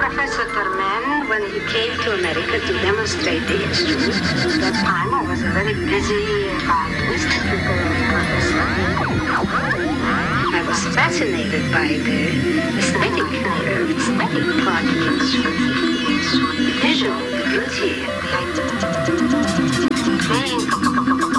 Professor Terman, when he came to America to demonstrate the instrument, at that time I was a very busy violinist, pupil of Professor. I was fascinated by the aesthetic part of the instrument.